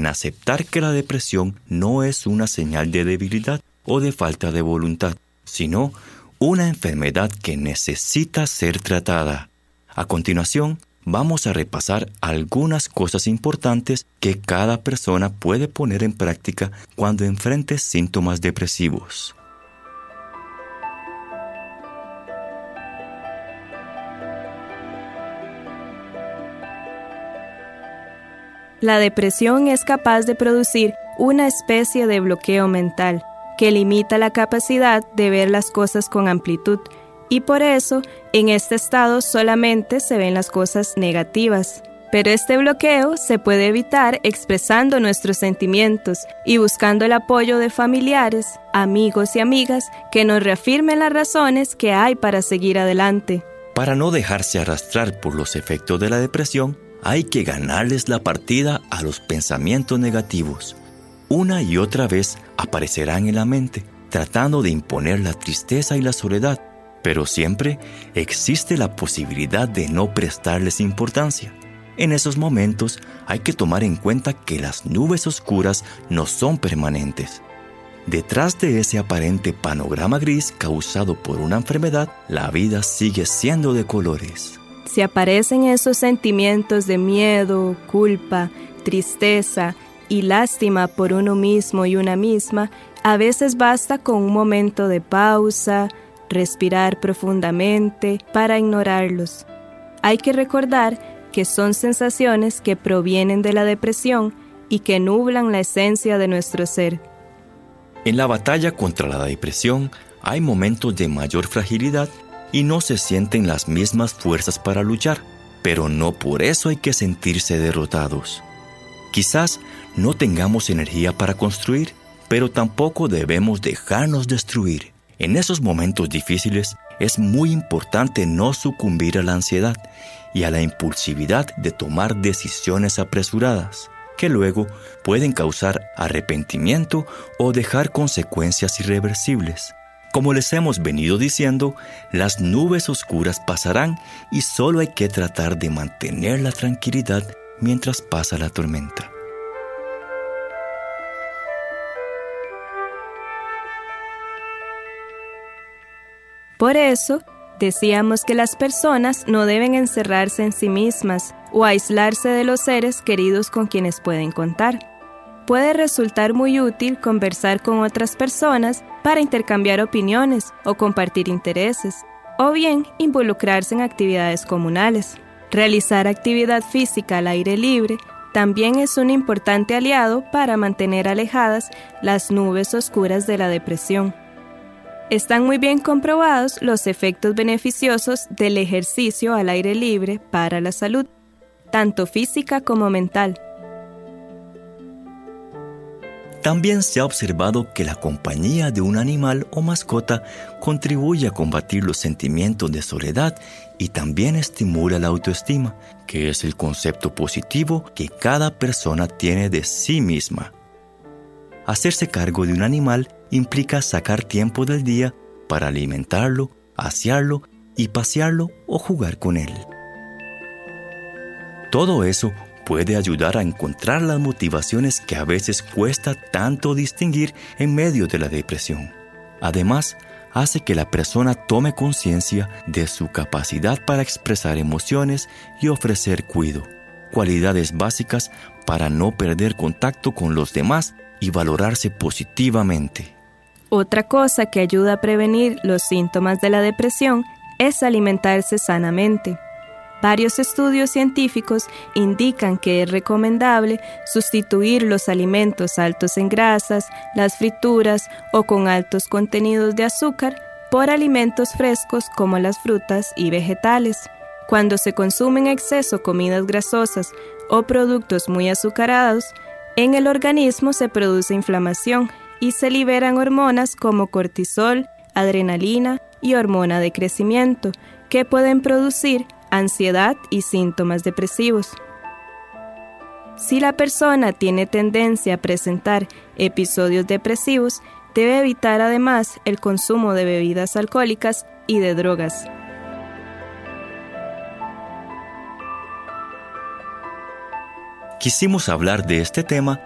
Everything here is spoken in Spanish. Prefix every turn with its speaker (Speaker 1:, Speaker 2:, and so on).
Speaker 1: en aceptar que la depresión no es una señal de debilidad o de falta de voluntad, sino una enfermedad que necesita ser tratada. A continuación, vamos a repasar algunas cosas importantes que cada persona puede poner en práctica cuando enfrente síntomas depresivos.
Speaker 2: La depresión es capaz de producir una especie de bloqueo mental que limita la capacidad de ver las cosas con amplitud, y por eso en este estado solamente se ven las cosas negativas. Pero este bloqueo se puede evitar expresando nuestros sentimientos y buscando el apoyo de familiares, amigos y amigas que nos reafirmen las razones que hay para seguir adelante.
Speaker 1: Para no dejarse arrastrar por los efectos de la depresión, hay que ganarles la partida a los pensamientos negativos. Una y otra vez aparecerán en la mente, tratando de imponer la tristeza y la soledad, pero siempre existe la posibilidad de no prestarles importancia. En esos momentos hay que tomar en cuenta que las nubes oscuras no son permanentes. Detrás de ese aparente panorama gris causado por una enfermedad, la vida sigue siendo de colores.
Speaker 2: Si aparecen esos sentimientos de miedo, culpa, tristeza y lástima por uno mismo y una misma, a veces basta con un momento de pausa, respirar profundamente para ignorarlos. Hay que recordar que son sensaciones que provienen de la depresión y que nublan la esencia de nuestro ser.
Speaker 1: En la batalla contra la depresión hay momentos de mayor fragilidad y no se sienten las mismas fuerzas para luchar, pero no por eso hay que sentirse derrotados. Quizás no tengamos energía para construir, pero tampoco debemos dejarnos destruir. En esos momentos difíciles es muy importante no sucumbir a la ansiedad y a la impulsividad de tomar decisiones apresuradas, que luego pueden causar arrepentimiento o dejar consecuencias irreversibles. Como les hemos venido diciendo, las nubes oscuras pasarán y solo hay que tratar de mantener la tranquilidad mientras pasa la tormenta.
Speaker 2: Por eso, decíamos que las personas no deben encerrarse en sí mismas o aislarse de los seres queridos con quienes pueden contar. Puede resultar muy útil conversar con otras personas para intercambiar opiniones o compartir intereses, o bien involucrarse en actividades comunales. Realizar actividad física al aire libre también es un importante aliado para mantener alejadas las nubes oscuras de la depresión. Están muy bien comprobados los efectos beneficiosos del ejercicio al aire libre para la salud, tanto física como mental.
Speaker 1: También se ha observado que la compañía de un animal o mascota contribuye a combatir los sentimientos de soledad y también estimula la autoestima, que es el concepto positivo que cada persona tiene de sí misma. Hacerse cargo de un animal implica sacar tiempo del día para alimentarlo, asearlo y pasearlo o jugar con él. Todo eso puede ayudar a encontrar las motivaciones que a veces cuesta tanto distinguir en medio de la depresión. Además, hace que la persona tome conciencia de su capacidad para expresar emociones y ofrecer cuidado, cualidades básicas para no perder contacto con los demás y valorarse positivamente.
Speaker 2: Otra cosa que ayuda a prevenir los síntomas de la depresión es alimentarse sanamente. Varios estudios científicos indican que es recomendable sustituir los alimentos altos en grasas, las frituras o con altos contenidos de azúcar por alimentos frescos como las frutas y vegetales. Cuando se consumen en exceso comidas grasosas o productos muy azucarados, en el organismo se produce inflamación y se liberan hormonas como cortisol, adrenalina y hormona de crecimiento, que pueden producir ansiedad y síntomas depresivos. Si la persona tiene tendencia a presentar episodios depresivos, debe evitar además el consumo de bebidas alcohólicas y de drogas.
Speaker 1: Quisimos hablar de este tema